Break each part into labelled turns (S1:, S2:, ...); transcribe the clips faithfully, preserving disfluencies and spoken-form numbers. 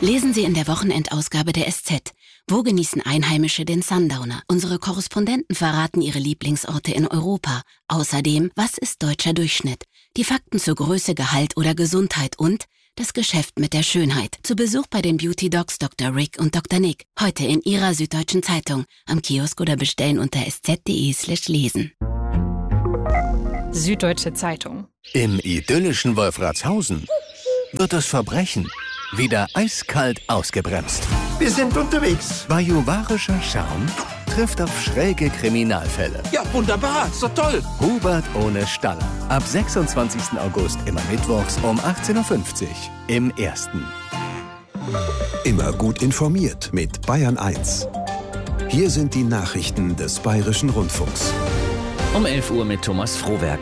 S1: Lesen Sie in der Wochenendausgabe der S Z. Wo genießen Einheimische den Sundowner? Unsere Korrespondenten verraten ihre Lieblingsorte in Europa. Außerdem, was ist deutscher Durchschnitt? Die Fakten zur Größe, Gehalt oder Gesundheit und das Geschäft mit der Schönheit. Zu Besuch bei den Beauty Docs Doktor Rick und Doktor Nick. Heute in Ihrer Süddeutschen Zeitung. Am Kiosk oder bestellen unter sz.de slash lesen.
S2: Süddeutsche Zeitung.
S3: Im idyllischen Wolfratshausen wird das Verbrechen wieder eiskalt ausgebremst.
S4: Wir sind unterwegs.
S3: Bajuwarischer Charme trifft auf schräge Kriminalfälle.
S4: Ja, wunderbar. Ist doch toll.
S3: Hubert ohne Staller. Ab sechsundzwanzigsten August immer mittwochs um achtzehn Uhr fünfzig im Ersten.
S5: Immer gut informiert mit Bayern eins. Hier sind die Nachrichten des Bayerischen Rundfunks.
S6: Um elf Uhr mit Thomas Frohwerk.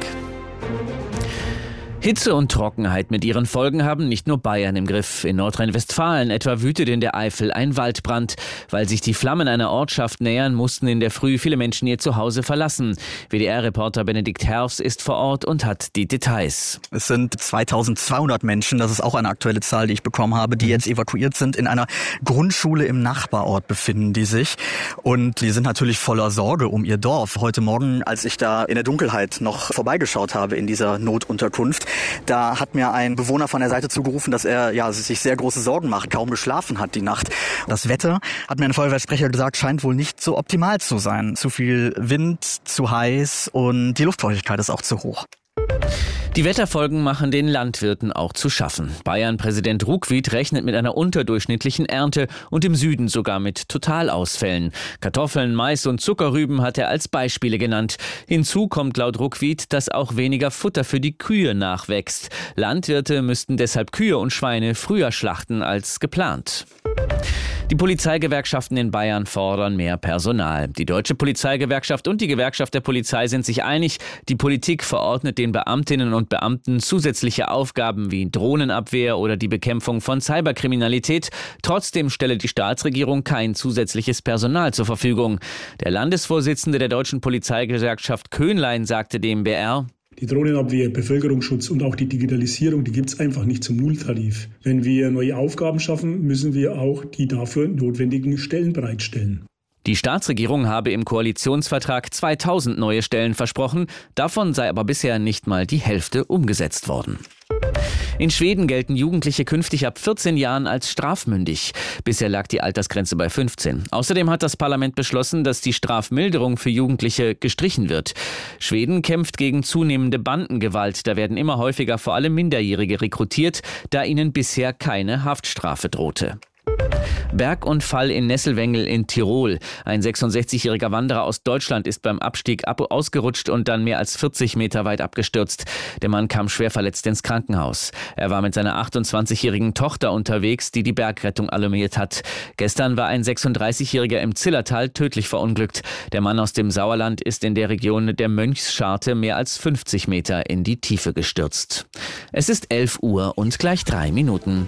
S6: Hitze und Trockenheit mit ihren Folgen haben nicht nur Bayern im Griff. In Nordrhein-Westfalen etwa wütet in der Eifel ein Waldbrand. Weil sich die Flammen einer Ortschaft nähern, mussten in der Früh viele Menschen ihr Zuhause verlassen. W D R-Reporter Benedikt Herfs ist vor Ort und hat die Details.
S7: Es sind zweitausendzweihundert Menschen, das ist auch eine aktuelle Zahl, die ich bekommen habe, die jetzt evakuiert sind. In einer Grundschule im Nachbarort befinden die sich. Und die sind natürlich voller Sorge um ihr Dorf. Heute Morgen, als ich da in der Dunkelheit noch vorbeigeschaut habe in dieser Notunterkunft, da hat mir ein Bewohner von der Seite zugerufen, dass er ja sich sehr große Sorgen macht, kaum geschlafen hat die Nacht. Das Wetter, hat mir ein Feuerwehrsprecher gesagt, scheint wohl nicht so optimal zu sein. Zu viel Wind, zu heiß und die Luftfeuchtigkeit ist auch zu hoch.
S6: Die Wetterfolgen machen den Landwirten auch zu schaffen. Bayern-Präsident Ruckwied rechnet mit einer unterdurchschnittlichen Ernte und im Süden sogar mit Totalausfällen. Kartoffeln, Mais und Zuckerrüben hat er als Beispiele genannt. Hinzu kommt laut Ruckwied, dass auch weniger Futter für die Kühe nachwächst. Landwirte müssten deshalb Kühe und Schweine früher schlachten als geplant. Die Polizeigewerkschaften in Bayern fordern mehr Personal. Die Deutsche Polizeigewerkschaft und die Gewerkschaft der Polizei sind sich einig, die Politik verordnet den Beamtinnen und Beamten zusätzliche Aufgaben wie Drohnenabwehr oder die Bekämpfung von Cyberkriminalität. Trotzdem stelle die Staatsregierung kein zusätzliches Personal zur Verfügung. Der Landesvorsitzende der Deutschen Polizeigewerkschaft Köhnlein sagte dem B R:
S8: Die Drohnenabwehr, Bevölkerungsschutz und auch die Digitalisierung, die gibt es einfach nicht zum Nulltarif. Wenn wir neue Aufgaben schaffen, müssen wir auch die dafür notwendigen Stellen bereitstellen.
S6: Die Staatsregierung habe im Koalitionsvertrag zweitausend neue Stellen versprochen. Davon sei aber bisher nicht mal die Hälfte umgesetzt worden. In Schweden gelten Jugendliche künftig ab vierzehn Jahren als strafmündig. Bisher lag die Altersgrenze bei fünfzehn. Außerdem hat das Parlament beschlossen, dass die Strafmilderung für Jugendliche gestrichen wird. Schweden kämpft gegen zunehmende Bandengewalt. Da werden immer häufiger vor allem Minderjährige rekrutiert, da ihnen bisher keine Haftstrafe drohte. Bergunfall in Nesselwengel in Tirol. Ein sechsundsechzigjähriger Wanderer aus Deutschland ist beim Abstieg ausgerutscht und dann mehr als vierzig Meter weit abgestürzt. Der Mann kam schwer verletzt ins Krankenhaus. Er war mit seiner achtundzwanzigjährigen Tochter unterwegs, die die Bergrettung alarmiert hat. Gestern war ein sechsunddreißigjähriger im Zillertal tödlich verunglückt. Der Mann aus dem Sauerland ist in der Region der Mönchsscharte mehr als fünfzig Meter in die Tiefe gestürzt. Es ist elf Uhr und gleich drei Minuten.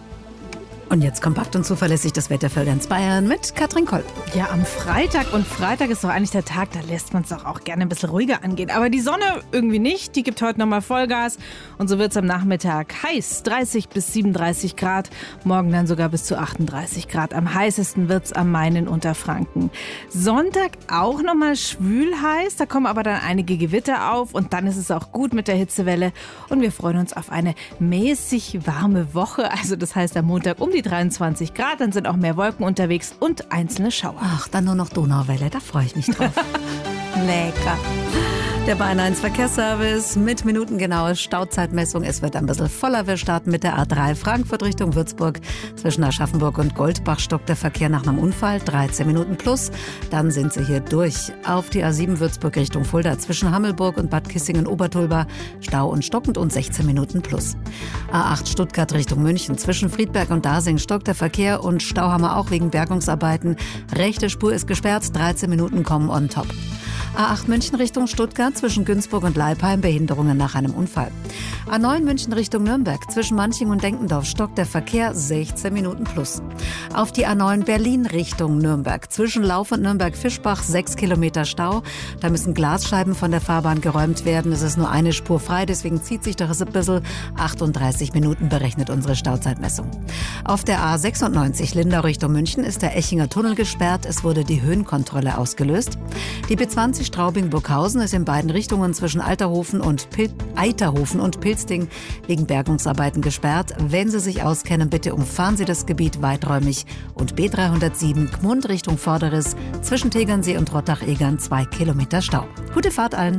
S9: Und jetzt kompakt und zuverlässig das Wetter für ganz Bayern mit Katrin Kolb.
S2: Ja, am Freitag. Und Freitag ist doch eigentlich der Tag, da lässt man es doch auch gerne ein bisschen ruhiger angehen. Aber die Sonne irgendwie nicht. Die gibt heute nochmal Vollgas. Und so wird es am Nachmittag heiß. dreißig bis siebenunddreißig Grad. Morgen dann sogar bis zu achtunddreißig Grad. Am heißesten wird es am Main in Unterfranken. Sonntag auch nochmal schwül heiß. Da kommen aber dann einige Gewitter auf. Und dann ist es auch gut mit der Hitzewelle. Und wir freuen uns auf eine mäßig warme Woche. Also das heißt am Montag um die dreiundzwanzig Grad, dann sind auch mehr Wolken unterwegs und einzelne Schauer.
S9: Ach, dann nur noch Donauwelle, da freue ich mich drauf. Lecker. Der Bayern eins Verkehrsservice mit minutengenaue Stauzeitmessung. Es wird ein bisschen voller. Wir starten mit der A drei Frankfurt Richtung Würzburg. Zwischen Aschaffenburg und Goldbach stockt der Verkehr nach einem Unfall. dreizehn Minuten plus. Dann sind sie hier durch. Auf die A sieben Würzburg Richtung Fulda. Zwischen Hammelburg und Bad Kissingen-Obertulba. Stau und stockend und sechzehn Minuten plus. A acht Stuttgart Richtung München. Zwischen Friedberg und Dasing stockt der Verkehr und Stau haben wir auch wegen Bergungsarbeiten. Rechte Spur ist gesperrt. dreizehn Minuten kommen on top. A acht München Richtung Stuttgart zwischen Günzburg und Leipheim Behinderungen nach einem Unfall. A neun München Richtung Nürnberg zwischen Manching und Denkendorf stockt der Verkehr sechzehn Minuten plus. Auf die A neun Berlin Richtung Nürnberg zwischen Lauf und Nürnberg-Fischbach sechs Kilometer Stau. Da müssen Glasscheiben von der Fahrbahn geräumt werden. Es ist nur eine Spur frei, deswegen zieht sich doch ein bisschen. achtunddreißig Minuten berechnet unsere Stauzeitmessung. Auf der A sechsundneunzig Lindau Richtung München ist der Echinger Tunnel gesperrt. Es wurde die Höhenkontrolle ausgelöst. Die B zwanzig Straubing-Burghausen ist in beiden Richtungen zwischen Alterhofen und Pil- Eiterhofen und Pilsting wegen Bergungsarbeiten gesperrt. Wenn Sie sich auskennen, bitte umfahren Sie das Gebiet weiträumig. Und B dreihundertsieben Gmund Richtung Vorderes zwischen Tegernsee und Rottach-Egern zwei Kilometer Stau. Gute Fahrt allen.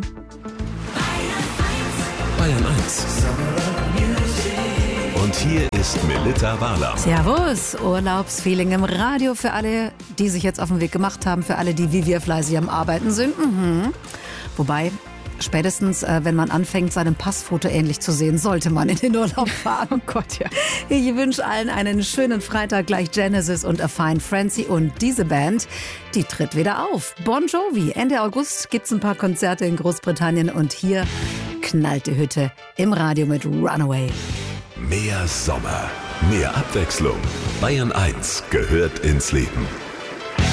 S5: Bayern eins. Und hier ist Melitta Wahler.
S9: Servus, Urlaubsfeeling im Radio für alle, die sich jetzt auf den Weg gemacht haben, für alle, die wie wir fleißig am Arbeiten sind. Mhm. Wobei, spätestens, äh, wenn man anfängt, seinem Passfoto ähnlich zu sehen, sollte man in den Urlaub fahren.
S2: Oh Gott, ja.
S9: Ich wünsche allen einen schönen Freitag, gleich Genesis und A Fine Frenzy. Und diese Band, die tritt wieder auf. Bon Jovi. Ende August gibt's ein paar Konzerte in Großbritannien und hier knallt die Hütte im Radio mit Runaway.
S5: Mehr Sommer, mehr Abwechslung. Bayern eins gehört ins Leben.